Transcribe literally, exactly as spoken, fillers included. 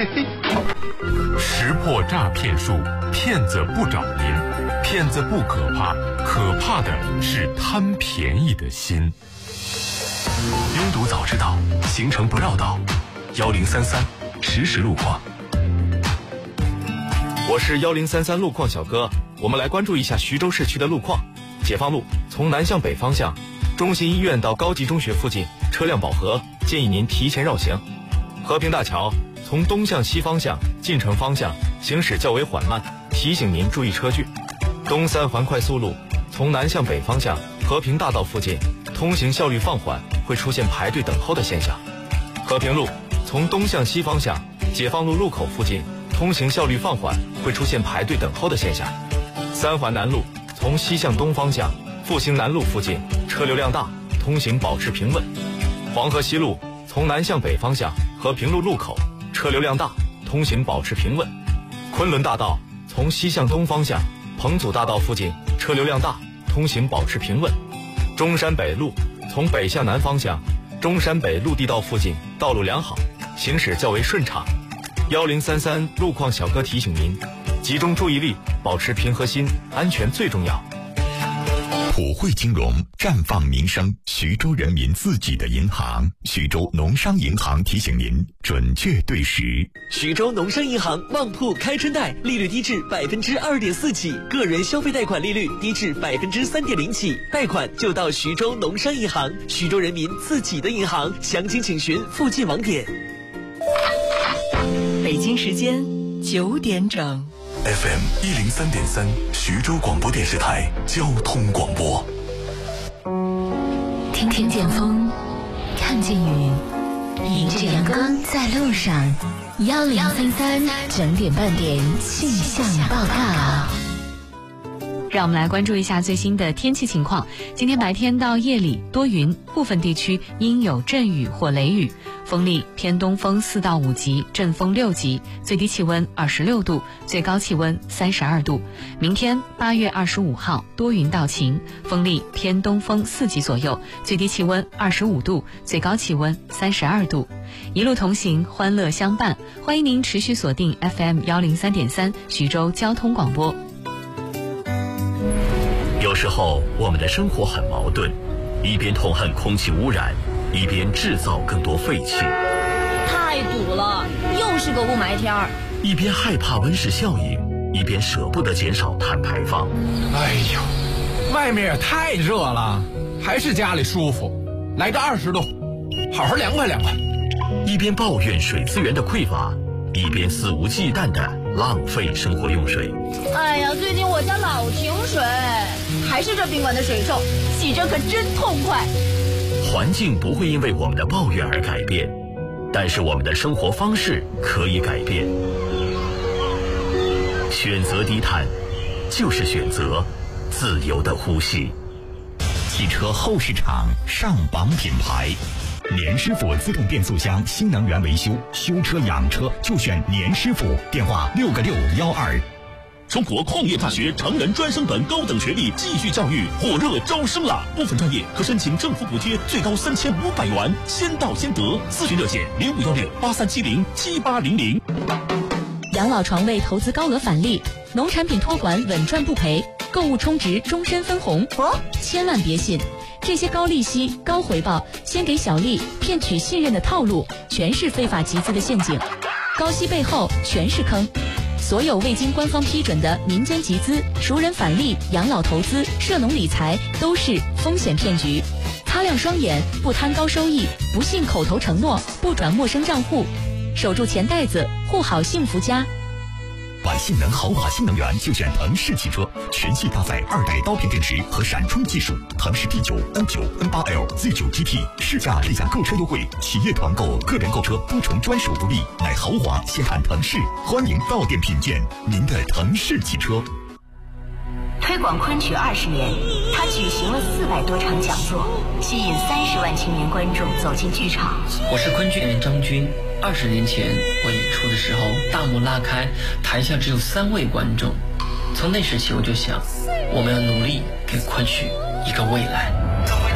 嘿嘿。 识破诈骗术，骗子不找您，骗子不可怕，可怕的是贪便宜的心。 拥堵早知道，行程不绕道。幺零三三实时路况。 我是幺零三三路况小哥，我们来关注一下徐州市区的路况。解放路从南向北方向，中心医院到高级中学附近车辆饱和，建议您提前绕行。和平大桥从东向西方向进城方向行驶较为缓慢，提醒您注意车距。东三环快速路从南向北方向和平大道附近通行效率放缓，会出现排队等候的现象。和平路从东向西方向解放路路口附近通行效率放缓，会出现排队等候的现象。三环南路从西向东方向复兴南路附近车流量大，通行保持平稳。黄河西路从南向北方向和平路路口车流量大，通行保持平稳。昆仑大道从西向东方向彭祖大道附近车流量大，通行保持平稳。中山北路从北向南方向中山北陆地道附近道路良好，行驶较为顺畅。幺零三三路况小哥提醒您，集中注意力，保持平和心，安全最重要。 普惠金融，绽放民生，徐州人民自己的银行。徐州农商银行提醒您，准确对时。 徐州农商银行旺铺开春贷，利率低至百分之二点四起，个人消费贷款利率低至百分之三点零起，贷款就到徐州农商银行，徐州人民自己的银行。详情请询附近网点。 北京时间九点整。 F M 一零三点三，徐州广播电视台交通广播。 听听见风，看见雨，迎着阳光在路上。幺零三三整点半点气象报告。 让我们来关注一下最新的天气情况。今天白天到夜里多云，部分地区应有阵雨或雷雨，风力偏东风四到五级，阵风六级，最低气温二十六度，最高气温三十二度。明天八月二十五号多云到晴，风力偏东风四级左右，最低气温二十五度，最高气温三十二度。一路同行，欢乐相伴，欢迎您持续锁定 F M 幺零三点三徐州交通广播。 有时候我们的生活很矛盾，一边痛恨空气污染，一边制造更多废气。 太堵了，又是个雾霾天儿。 一边害怕温室效应，一边舍不得减少碳排放。 哎呦，外面也太热了，还是家里舒服。来个二十度，好好凉快凉快。 一边抱怨水资源的匮乏，一边肆无忌惮地浪费生活用水。 哎呀，最近我家老停水，还是这宾馆的水臭，洗着可真痛快。 环境不会因为我们的抱怨而改变，但是我们的生活方式可以改变。选择低碳，就是选择自由的呼吸。 汽车后市场上榜品牌，年师傅自动变速箱新能源维修，修车养车就选年师傅，电话六个六幺二。 中国矿业大学成人专升本高等学历继续教育火热招生了，部分专业可申请政府补贴，最高三千五百元，先到先得。咨询热线零五幺六八三七零七八零零。 养老床位投资高额返利，农产品托管稳赚不赔，购物充值终身分红。哦，千万别信，这些高利息、高回报、先给小利、骗取信任的套路，全是非法集资的陷阱。高息背后全是坑。所有未经官方批准的民间集资、熟人返利、养老投资、涉农理财都是风险骗局。擦亮双眼，不贪高收益，不信口头承诺，不转陌生账户，守住钱袋子，护好幸福家。 玩性能豪华新能源就选腾势汽车，全系搭载二代刀片电池和闪充技术，腾势 D 九、N 九、N 八 L、Z 九 G T 试驾立享购车优惠，企业团购、个人购车多重专属福利，买豪华先看腾势，欢迎到店品鉴您的腾势汽车。 推广昆曲二十年，他举行了四百多场讲座，吸引三十万青年观众走进剧场。 我是昆剧演员张军。二十年前我演出的时候，大幕拉开，台下只有三位观众。从那时起，我就想，我们要努力给昆曲一个未来。